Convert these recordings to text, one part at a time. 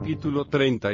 Capítulo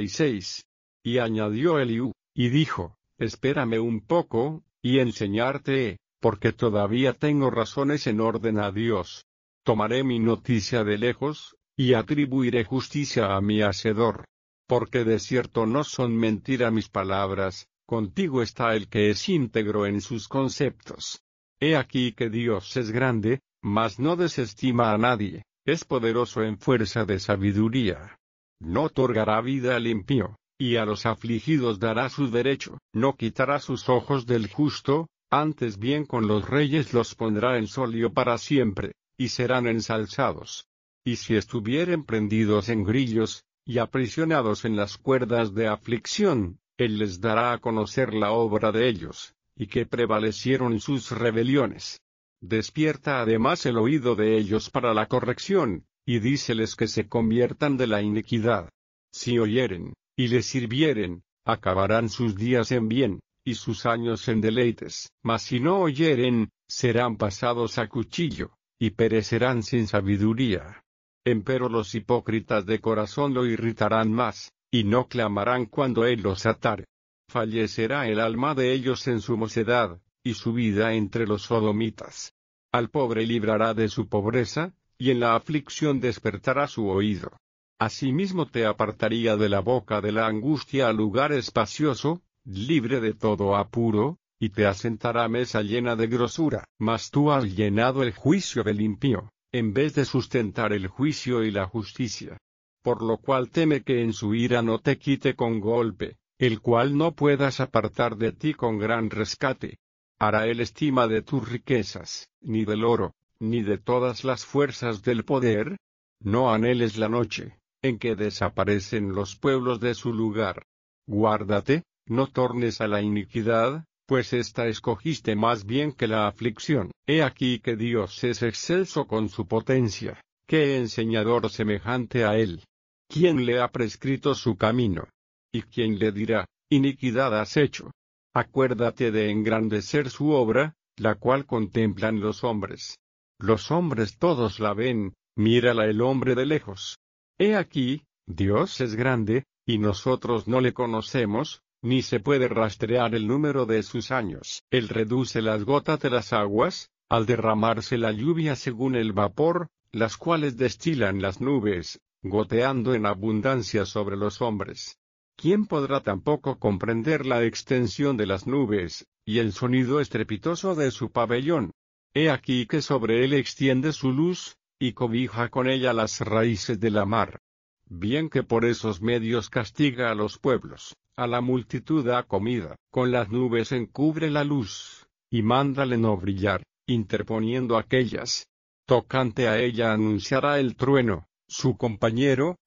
36. Y añadió Eliú, y dijo, espérame un poco, y enseñarte, porque todavía tengo razones en orden a Dios. Tomaré mi noticia de lejos, y atribuiré justicia a mi Hacedor. Porque de cierto no son mentira mis palabras, contigo está el que es íntegro en sus conceptos. He aquí que Dios es grande, mas no desestima a nadie, es poderoso en fuerza de sabiduría. No otorgará vida al impío, y a los afligidos dará su derecho. No quitará sus ojos del justo, antes bien con los reyes los pondrá en solio para siempre, y serán ensalzados. Y si estuvieren prendidos en grillos, y aprisionados en las cuerdas de aflicción, Él les dará a conocer la obra de ellos, y que prevalecieron sus rebeliones. Despierta además el oído de ellos para la corrección, y díceles que se conviertan de la iniquidad. Si oyeren, y les sirvieren, acabarán sus días en bien, y sus años en deleites. Mas si no oyeren, serán pasados a cuchillo, y perecerán sin sabiduría. Empero los hipócritas de corazón lo irritarán más, y no clamarán cuando él los atare. Fallecerá el alma de ellos en su mocedad, y su vida entre los sodomitas. Al pobre librará de su pobreza, y en la aflicción despertará su oído. Asimismo te apartaría de la boca de la angustia a lugar espacioso, libre de todo apuro, y te asentará mesa llena de grosura. Mas tú has llenado el juicio del impío, en vez de sustentar el juicio y la justicia. Por lo cual teme que en su ira no te quite con golpe, el cual no puedas apartar de ti con gran rescate. Hará él estima de tus riquezas, ni del oro, ni de todas las fuerzas del poder. No anheles la noche, en que desaparecen los pueblos de su lugar. Guárdate, no tornes a la iniquidad, pues ésta escogiste más bien que la aflicción. He aquí que Dios es excelso con su potencia, ¿qué enseñador semejante a él? ¿Quién le ha prescrito su camino? ¿Y quién le dirá, iniquidad has hecho? Acuérdate de engrandecer su obra, la cual contemplan los hombres. Los hombres todos la ven, mírala el hombre de lejos. He aquí, Dios es grande, y nosotros no le conocemos, ni se puede rastrear el número de sus años. Él reduce las gotas de las aguas, al derramarse la lluvia según el vapor, las cuales destilan las nubes, goteando en abundancia sobre los hombres. ¿Quién podrá tampoco comprender la extensión de las nubes, y el sonido estrepitoso de su pabellón? He aquí que sobre él extiende su luz, y cobija con ella las raíces de la mar. Bien que por esos medios castiga a los pueblos, a la multitud da comida, con las nubes encubre la luz, y mándale no brillar, interponiendo aquellas. Tocante a ella anunciará el trueno, su compañero,